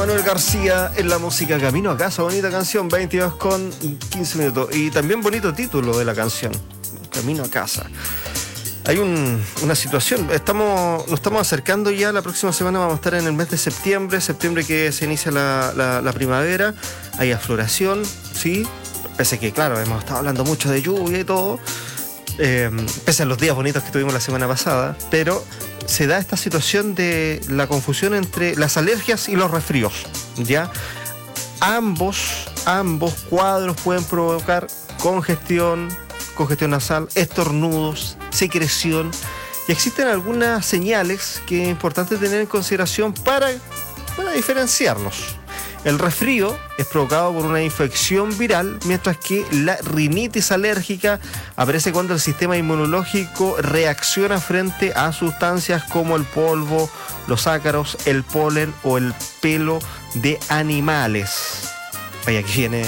Manuel García en la música Camino a Casa, bonita canción, 22 con 15 minutos. Y también bonito título de la canción, Camino a Casa. Hay una situación, nos estamos acercando ya, la próxima semana vamos a estar en el mes de septiembre que se inicia la primavera, hay afloración, ¿sí? Pese que, claro, hemos estado hablando mucho de lluvia y todo, pese a los días bonitos que tuvimos la semana pasada, pero se da esta situación de la confusión entre las alergias y los resfríos, ¿ya? Ambos cuadros pueden provocar congestión nasal, estornudos, secreción, y existen algunas señales que es importante tener en consideración para diferenciarlos. El resfrío es provocado por una infección viral, mientras que la rinitis alérgica aparece cuando el sistema inmunológico reacciona frente a sustancias como el polvo, los ácaros, el polen o el pelo de animales. Vaya, aquí viene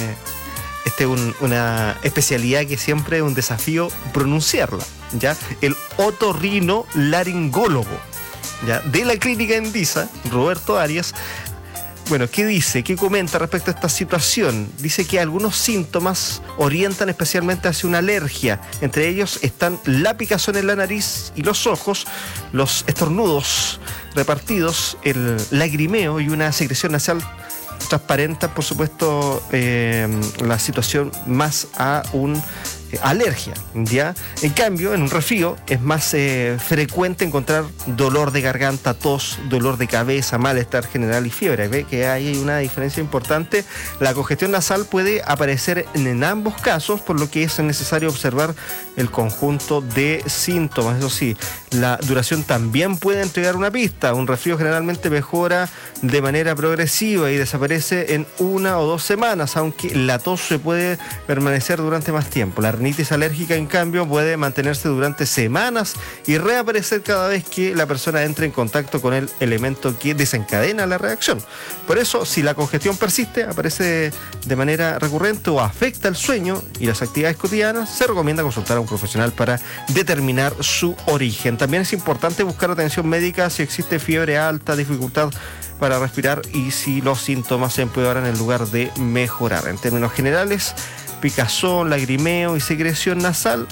una especialidad que siempre es un desafío pronunciarla, ¿ya? El otorrinolaringólogo, ¿ya? De la clínica Endisa, Roberto Arias. Bueno, ¿qué dice? ¿Qué comenta respecto a esta situación? Dice que algunos síntomas orientan especialmente hacia una alergia. Entre ellos están la picazón en la nariz y los ojos, los estornudos repartidos, el lagrimeo y una secreción nasal transparente, por supuesto, la situación más a una alergia, ¿ya? En cambio, en un resfrío es más frecuente encontrar dolor de garganta, tos, dolor de cabeza, malestar general y fiebre. Ve que hay una diferencia importante. La congestión nasal puede aparecer en ambos casos, por lo que es necesario observar el conjunto de síntomas. Eso sí, la duración también puede entregar una pista. Un resfrío generalmente mejora de manera progresiva y desaparece en 1 o 2 semanas, aunque la tos se puede permanecer durante más tiempo. La rinitis alérgica, en cambio, puede mantenerse durante semanas y reaparecer cada vez que la persona entre en contacto con el elemento que desencadena la reacción. Por eso, si la congestión persiste, aparece de manera recurrente o afecta el sueño y las actividades cotidianas, se recomienda consultar a un profesional para determinar su origen. También es importante buscar atención médica si existe fiebre alta, dificultad para respirar y si los síntomas se empeoran en lugar de mejorar. En términos generales, picazón, lagrimeo y secreción nasal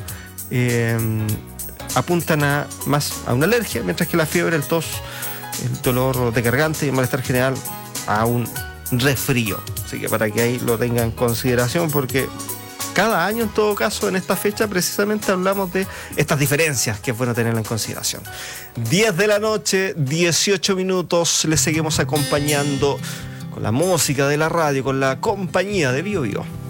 apuntan más a una alergia, mientras que la fiebre, el tos, el dolor de garganta y el malestar general a un resfrío. Así que para que ahí lo tengan en consideración, porque cada año, en todo caso, en esta fecha precisamente hablamos de estas diferencias que es bueno tenerla en consideración. 10 de la noche, 18 minutos, les seguimos acompañando con la música de la radio, con la compañía de Bio Bio.